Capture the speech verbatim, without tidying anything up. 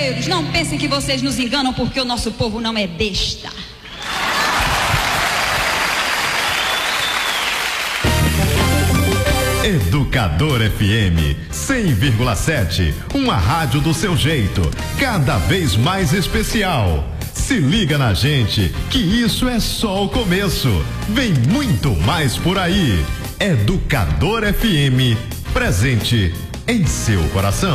Não pensem que vocês nos enganam, porque o nosso povo não é besta. Educador F M cem vírgula sete, uma rádio do seu jeito, cada vez mais especial. Se liga na gente, que isso é só o começo. Vem muito mais por aí. Educador F M, presente em seu coração.